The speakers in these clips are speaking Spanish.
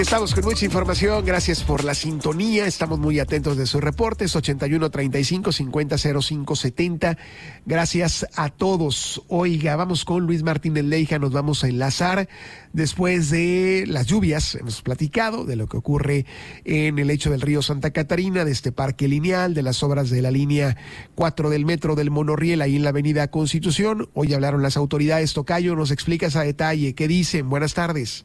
Estamos con mucha información, gracias por la sintonía, estamos muy atentos de sus reportes, 8135-500570, gracias a todos. Oiga, vamos con Luis Martínez Leija, nos vamos a enlazar después de las lluvias, hemos platicado de lo que ocurre en el lecho del río Santa Catarina, de este parque lineal, de las obras de la línea 4 del metro del monorriel ahí en la avenida Constitución. Hoy hablaron las autoridades. Tocayo, nos explicas a detalle, ¿qué dicen? Buenas tardes.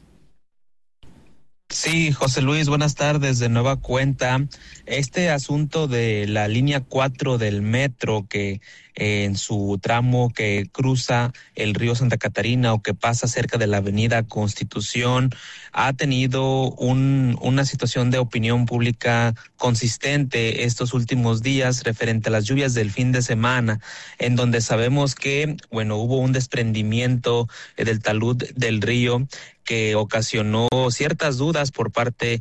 Sí, José Luis, buenas tardes. De nueva cuenta, este asunto de la línea 4 del metro que en su tramo que cruza el río Santa Catarina o que pasa cerca de la avenida Constitución ha tenido una situación de opinión pública consistente estos últimos días referente a las lluvias del fin de semana, en donde sabemos que, hubo un desprendimiento del talud del río que ocasionó ciertas dudas por parte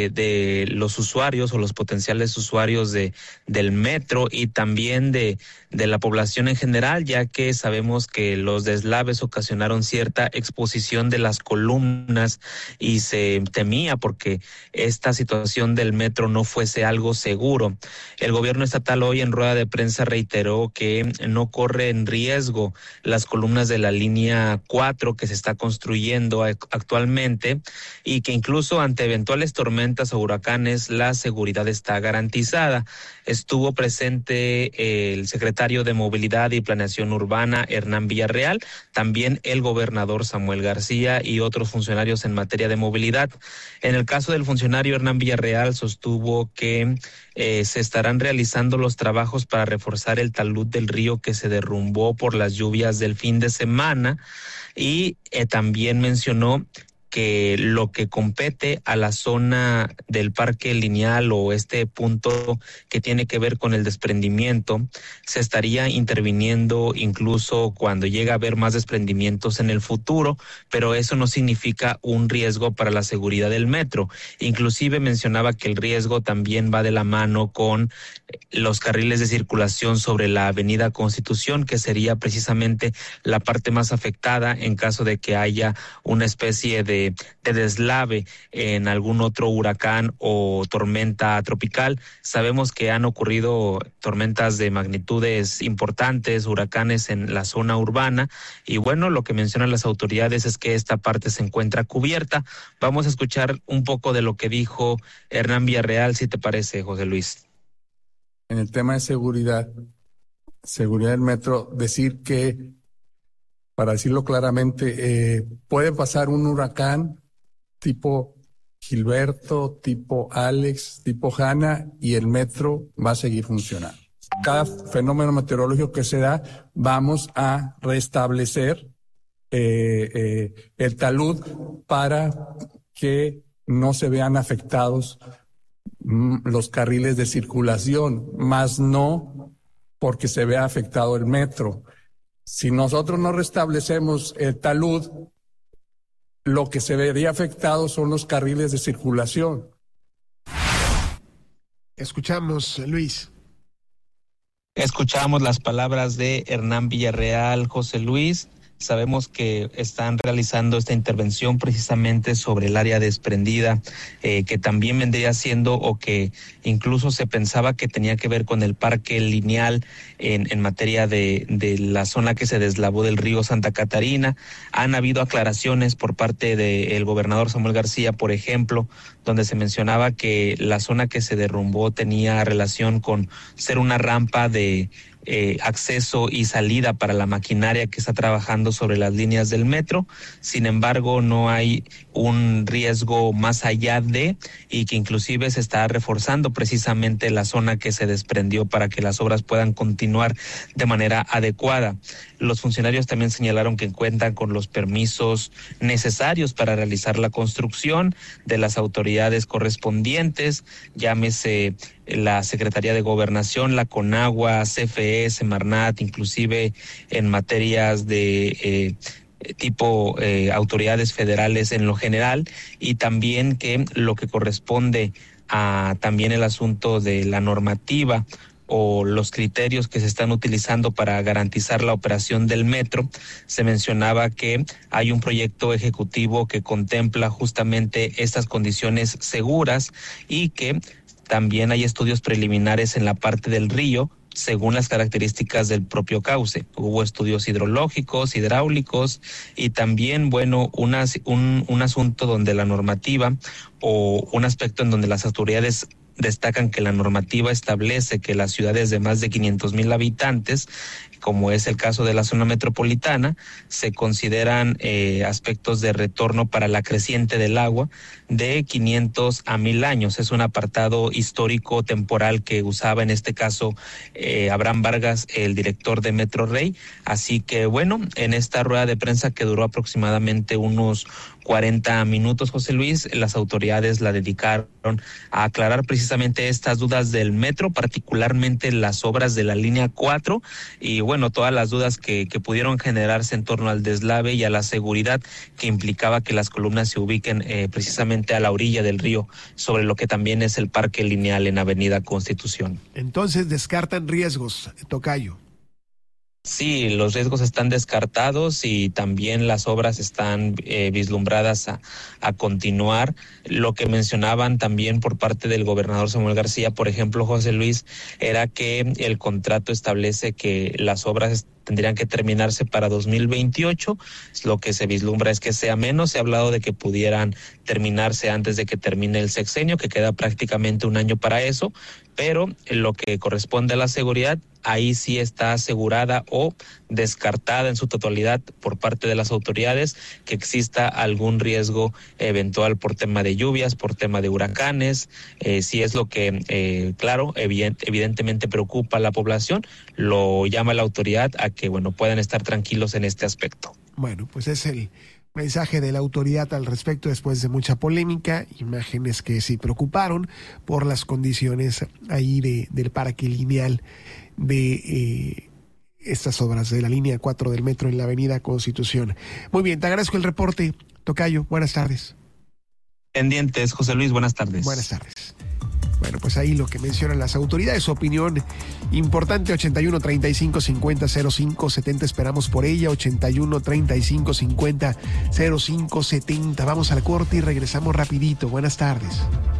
de los usuarios o los potenciales usuarios del metro y también de la población en general, ya que sabemos que los deslaves ocasionaron cierta exposición de las columnas y se temía porque esta situación del metro no fuese algo seguro. El gobierno estatal hoy en rueda de prensa reiteró que no corre en riesgo las columnas de la línea 4 que se está construyendo actualmente y que incluso ante eventuales tormentas o huracanes la seguridad está garantizada. Estuvo presente el secretario de Movilidad y Planeación Urbana, Hernán Villarreal, también el gobernador Samuel García y otros funcionarios en materia de movilidad. En el caso del funcionario Hernán Villarreal sostuvo que se estarán realizando los trabajos para reforzar el talud del río que se derrumbó por las lluvias del fin de semana y también mencionó que lo que compete a la zona del parque lineal o este punto que tiene que ver con el desprendimiento, se estaría interviniendo incluso cuando llega a haber más desprendimientos en el futuro, pero eso no significa un riesgo para la seguridad del metro. Inclusive mencionaba que el riesgo también va de la mano con los carriles de circulación sobre la avenida Constitución, que sería precisamente la parte más afectada en caso de que haya una especie de deslave en algún otro huracán o tormenta tropical. Sabemos que han ocurrido tormentas de magnitudes importantes, huracanes en la zona urbana y lo que mencionan las autoridades es que esta parte se encuentra cubierta. Vamos a escuchar un poco de lo que dijo Hernán Villarreal, si te parece, José Luis. En el tema de seguridad del metro, decir que, para decirlo claramente, puede pasar un huracán tipo Gilberto, tipo Alex, tipo Hanna y el metro va a seguir funcionando. Cada fenómeno meteorológico que se da, vamos a restablecer el talud para que no se vean afectados los carriles de circulación, más no porque se vea afectado el metro. Si nosotros no restablecemos el talud, lo que se vería afectado son los carriles de circulación. Escuchamos, Luis. Escuchamos las palabras de Hernán Villarreal, José Luis. Sabemos que están realizando esta intervención precisamente sobre el área desprendida, que también vendría siendo o que incluso se pensaba que tenía que ver con el parque lineal en materia de la zona que se deslavó del río Santa Catarina. Han habido aclaraciones por parte del gobernador Samuel García, por ejemplo, donde se mencionaba que la zona que se derrumbó tenía relación con ser una rampa de acceso y salida para la maquinaria que está trabajando sobre las líneas del metro. Sin embargo, no hay un riesgo más allá de, y que inclusive se está reforzando precisamente la zona que se desprendió para que las obras puedan continuar de manera adecuada. Los funcionarios también señalaron que cuentan con los permisos necesarios para realizar la construcción de las autoridades correspondientes, llámese la Secretaría de Gobernación, la Conagua, CFE, Semarnat, inclusive en materias de tipo autoridades federales en lo general, y también que lo que corresponde a también el asunto de la normativa o los criterios que se están utilizando para garantizar la operación del metro, se mencionaba que hay un proyecto ejecutivo que contempla justamente estas condiciones seguras y que también hay estudios preliminares en la parte del río según las características del propio cauce. Hubo estudios hidrológicos, hidráulicos y también, un asunto donde la normativa o un aspecto en donde las autoridades destacan que la normativa establece que las ciudades de más de 500,000 habitantes, como es el caso de la zona metropolitana, se consideran aspectos de retorno para la creciente del agua de 500 a 1,000 años. Es un apartado histórico temporal que usaba en este caso Abraham Vargas, el director de Metro Rey. Así que en esta rueda de prensa que duró aproximadamente unos 40 minutos, José Luis, las autoridades la dedicaron a aclarar precisamente estas dudas del metro, particularmente las obras de la línea 4 y todas las dudas que pudieron generarse en torno al deslave y a la seguridad que implicaba que las columnas se ubiquen precisamente a la orilla del río, sobre lo que también es el parque lineal en Avenida Constitución. Entonces descartan riesgos, tocayo. Sí, los riesgos están descartados y también las obras están vislumbradas a continuar. Lo que mencionaban también por parte del gobernador Samuel García, por ejemplo, José Luis, era que el contrato establece que las obras tendrían que terminarse para 2028. Lo que se vislumbra es que sea menos. Se ha hablado de que pudieran terminarse antes de que termine el sexenio, que queda prácticamente un año para eso, pero en lo que corresponde a la seguridad, ahí sí está asegurada o descartada en su totalidad por parte de las autoridades que exista algún riesgo eventual por tema de lluvias, por tema de huracanes. Si es lo que, evidentemente preocupa a la población, lo llama la autoridad a que, puedan estar tranquilos en este aspecto. Bueno, pues es el mensaje de la autoridad al respecto después de mucha polémica, imágenes que sí preocuparon por las condiciones ahí del parque lineal de estas obras de la línea 4 del metro en la Avenida Constitución. Muy bien, te agradezco el reporte, tocayo. Buenas tardes. Pendientes, José Luis, buenas tardes. Buenas tardes. Bueno, pues ahí lo que mencionan las autoridades, su opinión importante, 81 35 50 05 70, esperamos por ella, 81 35 50 05 70. Vamos al corte y regresamos rapidito. Buenas tardes.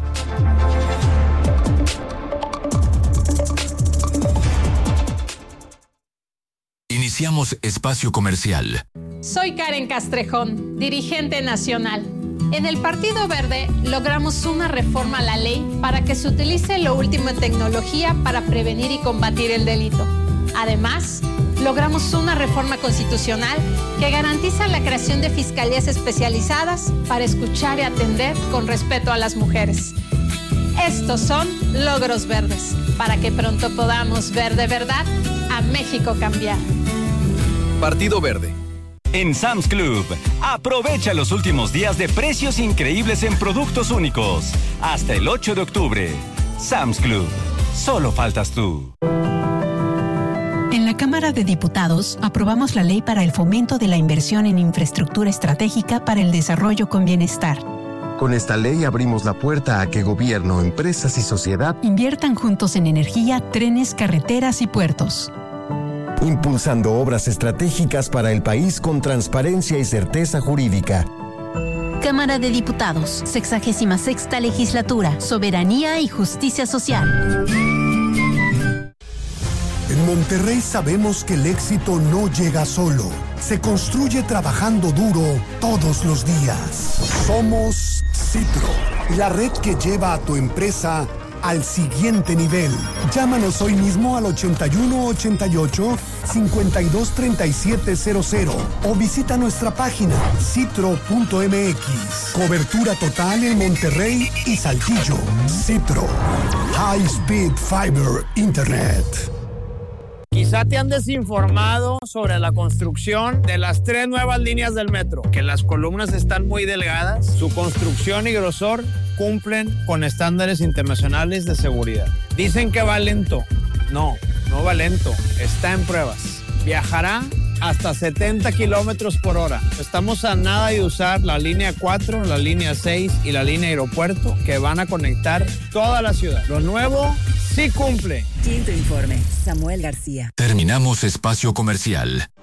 Iniciamos espacio comercial. Soy Karen Castrejón, dirigente nacional. En el Partido Verde logramos una reforma a la ley para que se utilice lo último en tecnología para prevenir y combatir el delito. Además, logramos una reforma constitucional que garantiza la creación de fiscalías especializadas para escuchar y atender con respeto a las mujeres. Estos son logros verdes, para que pronto podamos ver de verdad a México cambiar. Partido Verde. En Sam's Club, aprovecha los últimos días de precios increíbles en productos únicos. Hasta el 8 de octubre. Sam's Club. Solo faltas tú. En la Cámara de Diputados aprobamos la ley para el fomento de la inversión en infraestructura estratégica para el desarrollo con bienestar. Con esta ley abrimos la puerta a que gobierno, empresas y sociedad inviertan juntos en energía, trenes, carreteras y puertos. Impulsando obras estratégicas para el país con transparencia y certeza jurídica. Cámara de Diputados, 66ª Legislatura, Soberanía y Justicia Social. En Monterrey sabemos que el éxito no llega solo. Se construye trabajando duro todos los días. Somos Citro, la red que lleva a tu empresa al siguiente nivel. Llámanos hoy mismo al 8188-523700 o visita nuestra página citro.mx. Cobertura total en Monterrey y Saltillo. Citro. High Speed Fiber Internet. Quizá te han desinformado sobre la construcción de las 3 nuevas líneas del metro, que las columnas están muy delgadas, su construcción y grosor cumplen con estándares internacionales de seguridad. Dicen que va lento. No va lento, está en pruebas. Viajará hasta 70 kilómetros por hora. Estamos a nada de usar la línea 4, la línea 6 y la línea aeropuerto que van a conectar toda la ciudad. Lo nuevo sí cumple. Quinto informe, Samuel García. Terminamos espacio comercial.